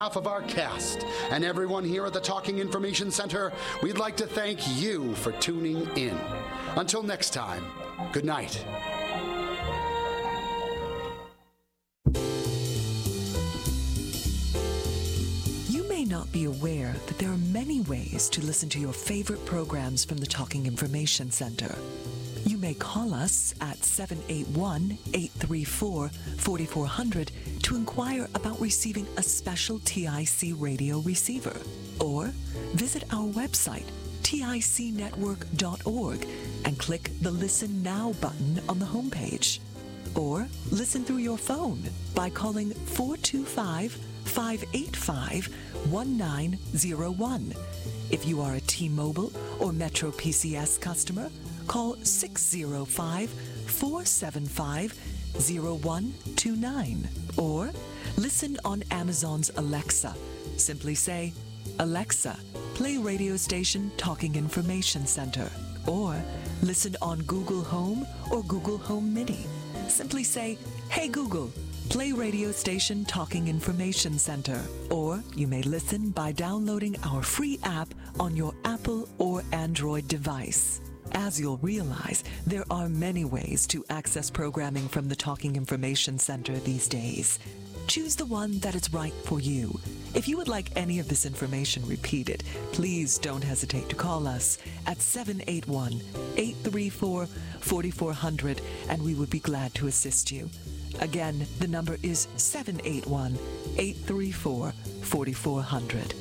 behalf of our cast and everyone here at the Talking Information Center, we'd like to thank you for tuning in. Until next time, good night. You may not be aware that there are many ways to listen to your favorite programs from the Talking Information Center. You may call us at 781-834-4400 to inquire about receiving a special TIC radio receiver, or visit our website, ticnetwork.org, and click the Listen Now button on the homepage. Or listen through your phone by calling 425-585-1901. If you are a T-Mobile or Metro PCS customer, call 605-475-0129. Or listen on Amazon's Alexa. Simply say, Alexa, play radio station Talking Information Center. Or listen on Google Home or Google Home Mini. Simply say, Hey Google, play radio station Talking Information Center. Or you may listen by downloading our free app on your Apple or Android device. As you'll realize, there are many ways to access programming from the Talking Information Center these days. Choose the one that is right for you. If you would like any of this information repeated, please don't hesitate to call us at 781-834-4400, and we would be glad to assist you. Again, the number is 781-834-4400.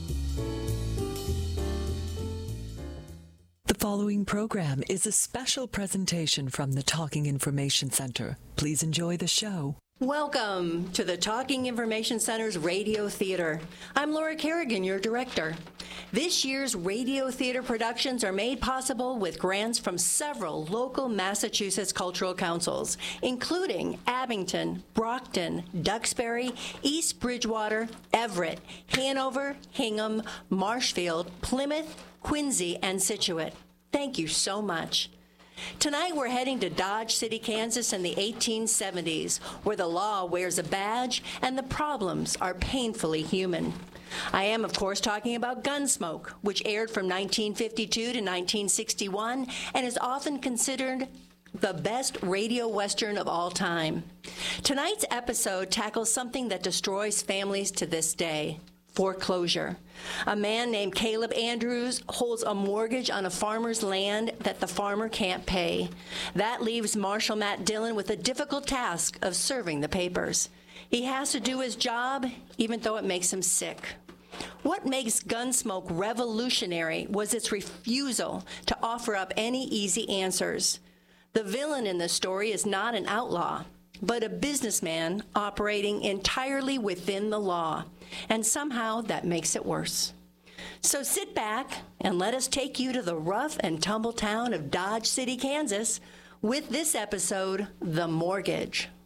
The following program is a special presentation from the Talking Information Center. Please enjoy the show. Welcome to the Talking Information Center's Radio Theater. I'm Laura Kerrigan, your director. This year's radio theater productions are made possible with grants from several local Massachusetts cultural councils, including Abington, Brockton, Duxbury, East Bridgewater, Everett, Hanover, Hingham, Marshfield, Plymouth, Quincy, and Scituate. Thank you so much. Tonight we're heading to Dodge City, Kansas in the 1870s, where the law wears a badge and the problems are painfully human. I am, of course, talking about Gunsmoke, which aired from 1952 to 1961 and is often considered the best radio western of all time. Tonight's episode tackles something that destroys families to this day: foreclosure. A man named Caleb Andrews holds a mortgage on a farmer's land that the farmer can't pay. That leaves Marshal Matt Dillon with the difficult task of serving the papers. He has to do his job, even though it makes him sick. What makes Gunsmoke revolutionary was its refusal to offer up any easy answers. The villain in the story is not an outlaw, but a businessman operating entirely within the law. And somehow that makes it worse. So sit back and let us take you to the rough and tumble town of Dodge City, Kansas, with this episode, The Mortgage.